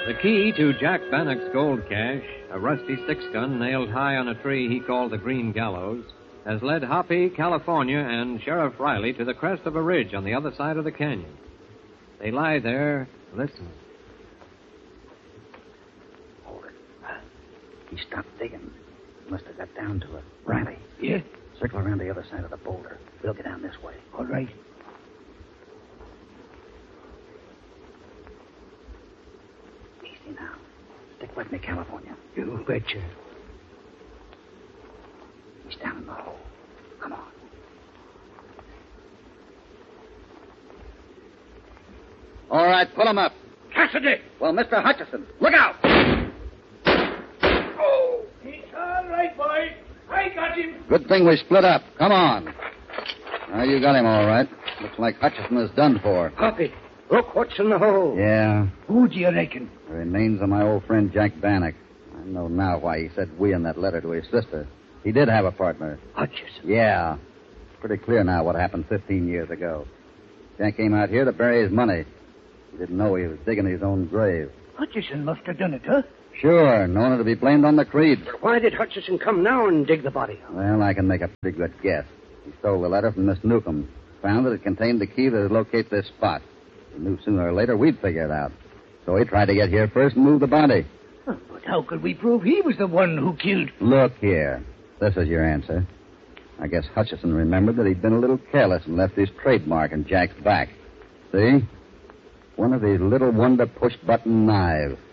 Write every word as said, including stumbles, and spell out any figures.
The key to Jack Bannock's gold cache, a rusty six-gun nailed high on a tree he called the Green Gallows, has led Hoppy, California, and Sheriff Riley to the crest of a ridge on the other side of the canyon. They lie there, listening. Hold it. He stopped digging. Must have got down to it. Riley. Yeah? Circle around the other side of the boulder. We'll get down this way. All right. Easy now. Stick with me, California. You betcha. He's down in the hole. Come on. All right, pull him up. Cassidy! Well, Mister Hutchison, look out! Oh, he's all right, boy. I got him. Good thing we split up. Come on. Now, you got him all right. Looks like Hutchison is done for. Hoppy, look what's in the hole. Yeah. Who do you reckon? The remains of my old friend Jack Bannock. I know now why he said we in that letter to his sister. He did have a partner. Hutchison. Yeah. It's pretty clear now what happened fifteen years ago. Jack came out here to bury his money. He didn't know he was digging his own grave. Hutchison must have done it, huh? Sure, knowing it to be blamed on the Creeds. Why did Hutchison come now and dig the body? Well, I can make a pretty good guess. He stole the letter from Miss Newcomb. Found that it contained the key that would locate this spot. He knew sooner or later we'd figure it out. So he tried to get here first and move the body. Oh, but how could we prove he was the one who killed... Look here. This is your answer. I guess Hutchison remembered that he'd been a little careless and left his trademark in Jack's back. See? One of these little wonder push-button knives.